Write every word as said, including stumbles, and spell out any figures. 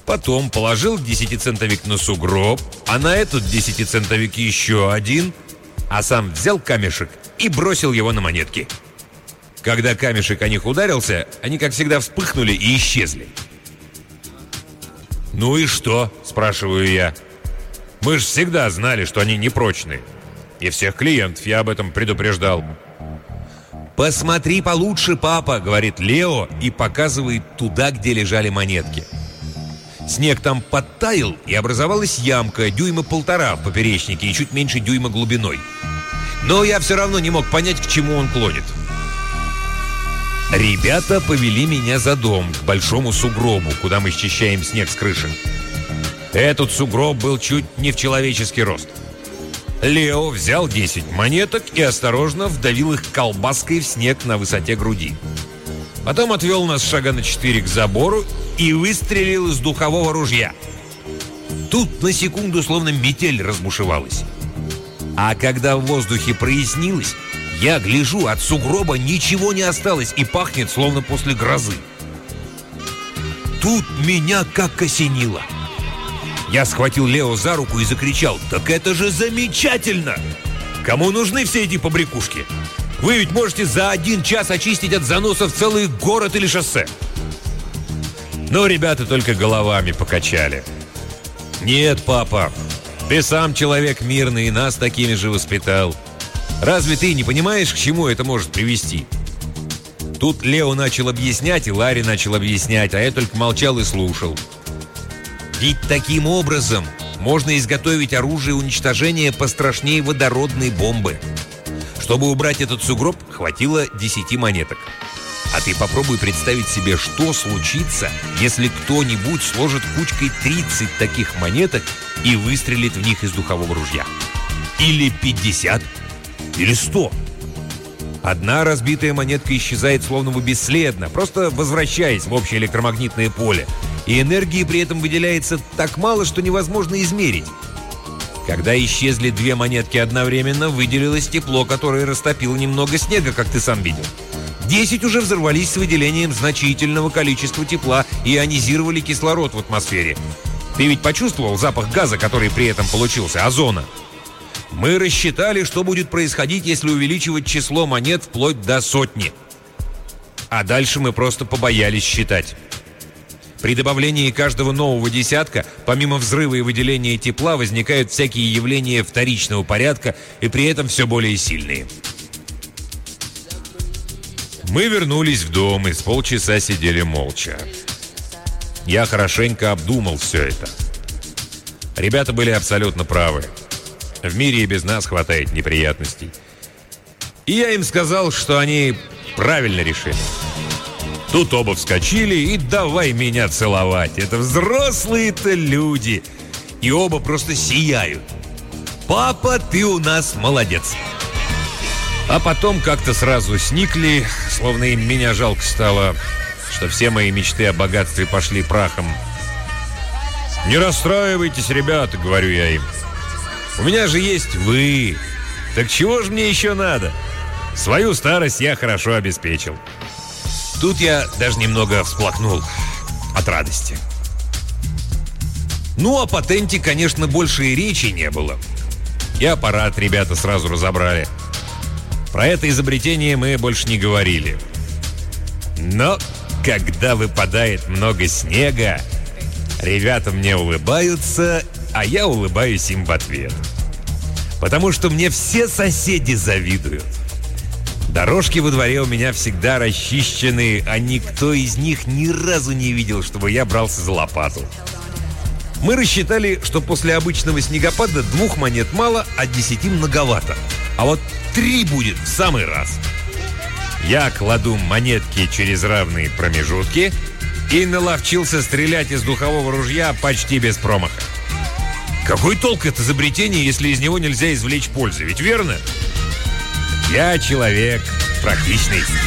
Потом положил десятицентовик на сугроб, а на этот десятицентовик еще один, а сам взял камешек и бросил его на монетки. Когда камешек о них ударился, они, как всегда, вспыхнули и исчезли. «Ну и что?» – спрашиваю я. «Мы же всегда знали, что они непрочные. И всех клиентов я об этом предупреждал». «Посмотри получше, папа», — говорит Лео и показывает туда, где лежали монетки. Снег там подтаял, и образовалась ямка дюйма полтора в поперечнике и чуть меньше дюйма глубиной. Но я все равно не мог понять, к чему он клонит. Ребята повели меня за дом, к большому сугробу, куда мы счищаем снег с крыши. Этот сугроб был чуть не в человеческий рост. Лео взял десять монеток и осторожно вдавил их колбаской в снег на высоте груди. Потом отвел нас шага на четыре к забору и выстрелил из духового ружья. Тут на секунду словно метель разбушевалась. А когда в воздухе прояснилось, я гляжу, от сугроба ничего не осталось и пахнет, словно после грозы. Тут меня как осенило. Я схватил Лео за руку и закричал: «Так это же замечательно! Кому нужны все эти побрякушки? Вы ведь можете за один час очистить от заносов целый город или шоссе!» Но ребята только головами покачали. «Нет, папа, ты сам человек мирный и нас такими же воспитал. Разве ты не понимаешь, к чему это может привести?» Тут Лео начал объяснять, и Ларри начал объяснять, а я только молчал и слушал. Ведь таким образом можно изготовить оружие уничтожения пострашнее водородной бомбы. Чтобы убрать этот сугроб, хватило десяти монеток. А ты попробуй представить себе, что случится, если кто-нибудь сложит кучкой тридцать таких монеток и выстрелит в них из духового ружья. Или пятьдесят, или сто. Одна разбитая монетка исчезает словно бы бесследно, просто возвращаясь в общее электромагнитное поле. И энергии при этом выделяется так мало, что невозможно измерить. Когда исчезли две монетки одновременно, выделилось тепло, которое растопило немного снега, как ты сам видел. Десять уже взорвались с выделением значительного количества тепла и ионизировали кислород в атмосфере. Ты ведь почувствовал запах газа, который при этом получился, озона? Мы рассчитали, что будет происходить, если увеличивать число монет вплоть до сотни. А дальше мы просто побоялись считать. При добавлении каждого нового десятка, помимо взрыва и выделения тепла, возникают всякие явления вторичного порядка и при этом все более сильные. Мы вернулись в дом и с полчаса сидели молча. Я хорошенько обдумал все это. Ребята были абсолютно правы. В мире и без нас хватает неприятностей. И я им сказал, что они правильно решили. Тут оба вскочили и давай меня целовать. Это взрослые-то люди. И оба просто сияют. «Папа, ты у нас молодец!» А потом как-то сразу сникли, словно им меня жалко стало, что все мои мечты о богатстве пошли прахом. «Не расстраивайтесь, ребята», — говорю я им. «У меня же есть вы. Так чего же мне еще надо? Свою старость я хорошо обеспечил». Тут я даже немного всплакнул от радости. Ну, о патенте, конечно, больше и речи не было. И аппарат ребята сразу разобрали. Про это изобретение мы больше не говорили. Но когда выпадает много снега, ребята мне улыбаются, а я улыбаюсь им в ответ. Потому что мне все соседи завидуют. Дорожки во дворе у меня всегда расчищены, а никто из них ни разу не видел, чтобы я брался за лопату. Мы рассчитали, что после обычного снегопада двух монет мало, а десяти многовато. А вот три будет в самый раз. Я кладу монетки через равные промежутки и наловчился стрелять из духового ружья почти без промаха. Какой толк от изобретения, если из него нельзя извлечь пользу? Ведь верно? Я человек практичный.